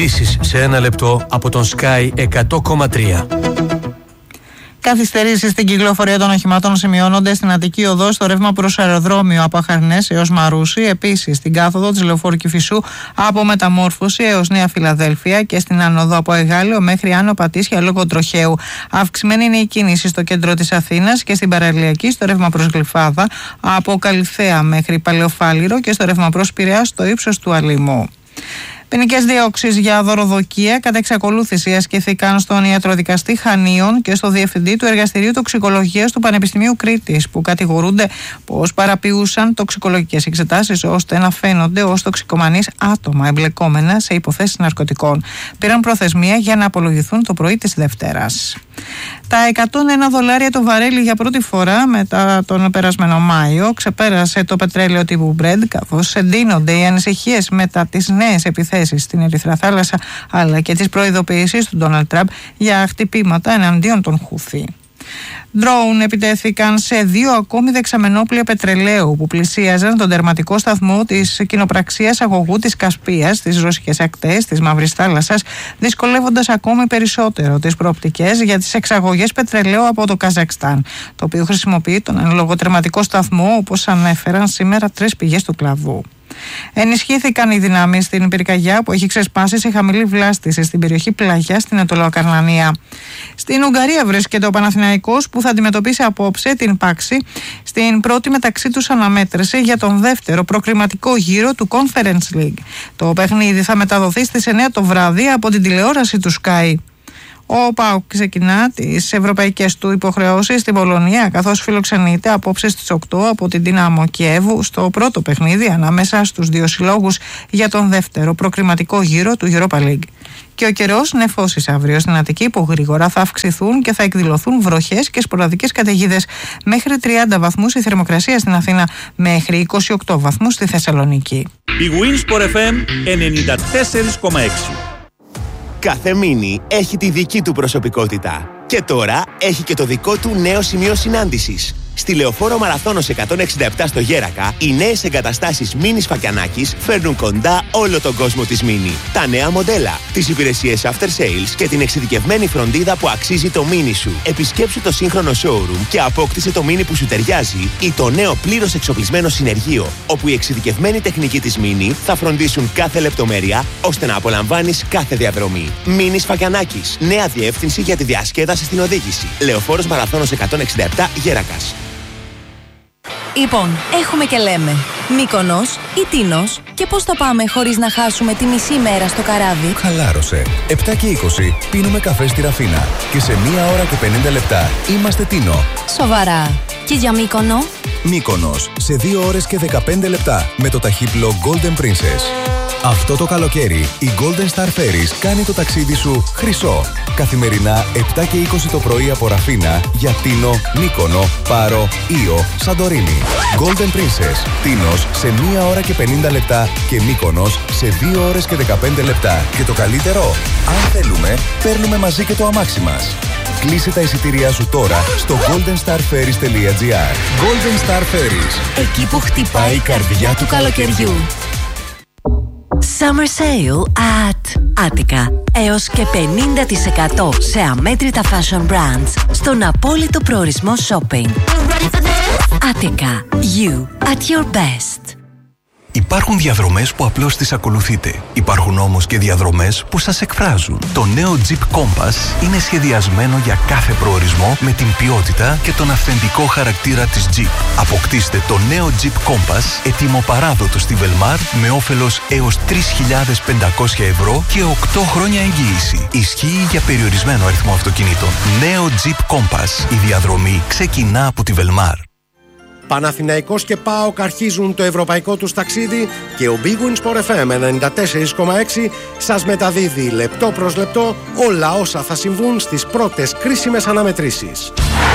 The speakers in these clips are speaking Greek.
Ειδήσεις σε ένα λεπτό από τον Sky 100,3. Καθυστερήσεις στην κυκλοφορία των οχημάτων σημειώνονται στην Αττική Οδό στο ρεύμα προς αεροδρόμιο από Αχαρνές έως Μαρούσι. Επίσης στην κάθοδο της Λεωφόρου Κηφισού από Μεταμόρφωση έως Νέα Φιλαδέλφια και στην άνοδο από Εγάλεο μέχρι Άνω Πατήσια λόγω τροχαίου. Αυξημένη είναι η κίνηση στο κέντρο της Αθήνας και στην Παραλιακή στο ρεύμα προς Γλυφάδα από Καλυθέα μέχρι Παλαιοφάλιρο και στο ρεύμα προς Πειραιά στο ύψος του Αλήμου. Ποινικές διώξεις για δωροδοκία κατά εξακολούθηση ασκήθηκαν στον ιατροδικαστή Χανίων και στο διευθυντή του Εργαστηρίου Τοξικολογίας του Πανεπιστημίου Κρήτης, που κατηγορούνται πως παραποιούσαν τοξικολογικές εξετάσεις ώστε να φαίνονται ως τοξικομανείς άτομα εμπλεκόμενα σε υποθέσεις ναρκωτικών. Πήραν προθεσμία για να απολογηθούν το πρωί της Δευτέρας. Τα $101 το βαρέλι για πρώτη φορά μετά τον περασμένο Μάιο ξεπέρασε το πετρέλαιο τύπου Brent, καθώς εντείνονται οι ανησυχίες μετά τις νέες επιθέσεις στην Ερυθρά Θάλασσα αλλά και τις προειδοποιήσεις του Ντόναλντ Τραμπ για χτυπήματα εναντίον των Χούθι. Ντρόουν επιτέθηκαν σε 2 ακόμη δεξαμενόπλια πετρελαίου που πλησίαζαν τον τερματικό σταθμό της κοινοπραξίας αγωγού της Κασπίας στις ρωσικές ακτές της Μαύρης Θάλασσας, δυσκολεύοντας ακόμη περισσότερο τις προοπτικές για τις εξαγωγές πετρελαίου από το Καζακστάν, το οποίο χρησιμοποιεί τον εν λόγω τερματικό σταθμό, όπως ανέφεραν σήμερα 3 πηγές του κλαδού. Ενισχύθηκαν οι δυνάμεις στην πυρκαγιά που έχει ξεσπάσει σε χαμηλή βλάστηση στην περιοχή Πλαγιά στην Ανατολοακαρνανία. Στην Ουγγαρία βρίσκεται ο Παναθηναϊκός που θα αντιμετωπίσει απόψε την Πάξη στην πρώτη μεταξύ τους αναμέτρηση για τον δεύτερο προκριματικό γύρο του Conference League. Το παιχνίδι θα μεταδοθεί στις 9 το βράδυ από την τηλεόραση του Sky. Ο ΠΑΟΚ ξεκινά τις ευρωπαϊκές του υποχρεώσεις στην Πολωνία, καθώς φιλοξενείται απόψε στις 8 από την Δυνάμο Κιέβου στο πρώτο παιχνίδι ανάμεσα στους 2 συλλόγους για τον δεύτερο προκριματικό γύρο του Europa League. Και ο καιρός νεφώσεις αύριο στην Αττική που γρήγορα θα αυξηθούν και θα εκδηλωθούν βροχές και σποραδικές καταιγίδες. Μέχρι 30 βαθμούς η θερμοκρασία στην Αθήνα, μέχρι 28 βαθμούς στη Θεσσαλονίκη. Η Winsport FM 94,6. Κάθε μίνι έχει τη δική του προσωπικότητα. Και τώρα έχει και το δικό του νέο σημείο συνάντησης. Στη Λεωφόρο Μαραθώνος 167 στο Γέρακα, οι νέες εγκαταστάσεις Μίνι Φακιανάκης φέρνουν κοντά όλο τον κόσμο της Μίνι. Τα νέα μοντέλα, τις υπηρεσίες after sales και την εξειδικευμένη φροντίδα που αξίζει το Μίνι σου. Επισκέψου το σύγχρονο showroom και απόκτησε το Μίνι που σου ταιριάζει ή το νέο πλήρως εξοπλισμένο συνεργείο, όπου οι εξειδικευμένοι τεχνικοί της Μίνι θα φροντίσουν κάθε λεπτομέρεια ώστε να απολαμβάνεις κάθε διαδρομή. Μίνι Φακιανάκης, νέα διεύθυνση για τη διασκέδαση στην οδήγηση. Λεωφόρος Μαραθώνος 167 Γέρακας. Λοιπόν, έχουμε και λέμε Μύκονος ή Τίνος, και πώς θα πάμε χωρίς να χάσουμε τη μισή μέρα στο καράβι? Χαλάρωσε. 7 και 20 πίνουμε καφέ στη Ραφίνα και σε 1 ώρα και 50 λεπτά είμαστε Τίνο. Σοβαρά. Και για Μύκονο? Μύκονος σε 2 ώρες και 15 λεπτά με το ταχύπλο Golden Princess. Αυτό το καλοκαίρι η Golden Star Ferries κάνει το ταξίδι σου χρυσό. Καθημερινά 7 και 20 το πρωί από Ραφίνα για Τίνο, Μύκονο, Πάρο, Ήο, Σαντορίνη. Golden Princess, Τίνος σε 1 ώρα και 50 λεπτά και Μύκονος σε 2 ώρες και 15 λεπτά. Και το καλύτερο, αν θέλουμε, παίρνουμε μαζί και το αμάξι μας. Κλείσε τα εισιτήριά σου τώρα στο goldenstarferries.gr. Golden Star Ferries. Εκεί που χτυπάει η καρδιά του καλοκαιριού. Summer Sale at Attica. Έως και 50% σε αμέτρητα fashion brands στον απόλυτο προορισμό shopping. Attica. You at your best. Υπάρχουν διαδρομές που απλώς τις ακολουθείτε. Υπάρχουν όμως και διαδρομές που σας εκφράζουν. Το νέο Jeep Compass είναι σχεδιασμένο για κάθε προορισμό με την ποιότητα και τον αυθεντικό χαρακτήρα της Jeep. Αποκτήστε το νέο Jeep Compass έτοιμο παράδοτο στη Velmar με όφελος έως 3.500 ευρώ και 8 χρόνια εγγύηση. Ισχύει για περιορισμένο αριθμό αυτοκινήτων. Νέο Jeep Compass. Η διαδρομή ξεκινά από τη Velmar. Παναθηναϊκός και ΠΑΟΚ αρχίζουν το ευρωπαϊκό τους ταξίδι και ο Big Win Sport FM 94,6 σας μεταδίδει λεπτό προς λεπτό όλα όσα θα συμβούν στις πρώτες κρίσιμες αναμετρήσεις.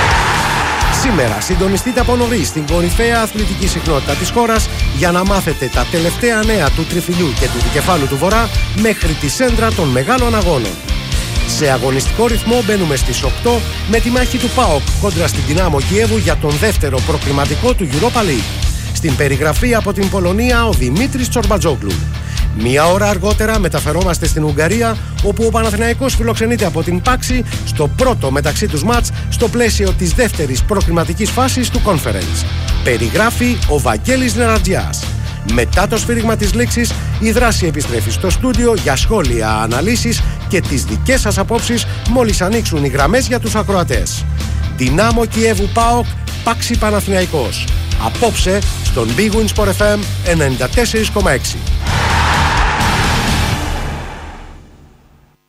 Σήμερα συντονιστείτε από νωρίς στην κορυφαία αθλητική συχνότητα της χώρας για να μάθετε τα τελευταία νέα του τριφυλιού και του δικεφάλου του Βορρά μέχρι τη σέντρα των μεγάλων αγώνων. Σε αγωνιστικό ρυθμό μπαίνουμε στις 8 με τη μάχη του ΠΑΟΚ κόντρα στην Δυνάμο Κιέβου για τον δεύτερο προκριματικό του Europa League. Στην περιγραφή από την Πολωνία ο Δημήτρης Τσορμπατζόγλου. Μία ώρα αργότερα μεταφερόμαστε στην Ουγγαρία, όπου ο Παναθηναϊκός φιλοξενείται από την Πάξη στο πρώτο μεταξύ τους μάτς στο πλαίσιο της δεύτερης προκριματικής φάσης του Conference. Περιγράφει ο Βαγγέλης Νερατζιάς. Μετά το σφύριγμα της λήξης, η δράση επιστρέφει στο στούντιο για σχόλια, αναλύσεις και τις δικές σας απόψεις μόλις ανοίξουν οι γραμμές για τους ακροατές. Δυνάμο Κιέβου ΠΑΟΚ, Πάξη Παναθηναϊκός. Απόψε στον Big Win Sport FM 94,6.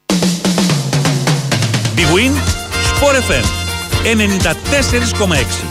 Big Win Sport FM 94,6.